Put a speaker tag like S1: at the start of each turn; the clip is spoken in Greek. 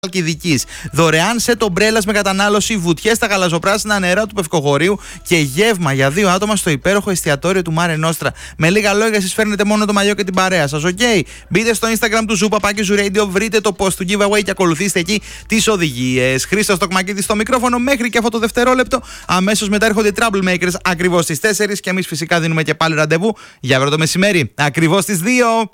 S1: Χαλκιδικής. Δωρεάν σετ ομπρέλας με κατανάλωση, βουτιές στα γαλαζοπράσινα νερά του Πευκοχωρίου και γεύμα για 2 άτομα στο υπέροχο εστιατόριο του Mare Nostra. Με λίγα λόγια, εσείς φέρνετε μόνο το μαλλιό και την παρέα σας. Okay. Μπείτε στο Instagram του Zoo Papaki Zoo Radio, βρείτε το post του giveaway και ακολουθήστε εκεί τις οδηγίες. Χρήστος Τοκμακίδης στο μικρόφωνο μέχρι και αυτό το δευτερόλεπτο. Αμέσως μετά έρχονται οι Troublemakers ακριβώς στις 4 και εμείς φυσικά δίνουμε και πάλι ραντεβού για αύριο το μεσημέρι ακριβώς στις 2.